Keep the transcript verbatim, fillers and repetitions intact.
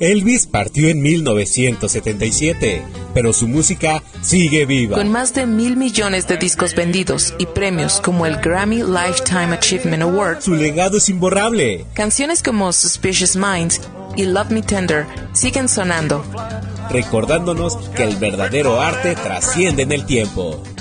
Elvis partió en mil novecientos setenta y siete, pero su música sigue viva. Con más de mil millones de discos vendidos y premios como el Grammy Lifetime Achievement Award, su legado es imborrable. Canciones como Suspicious Minds y Love Me Tender siguen sonando, recordándonos que el verdadero arte trasciende en el tiempo.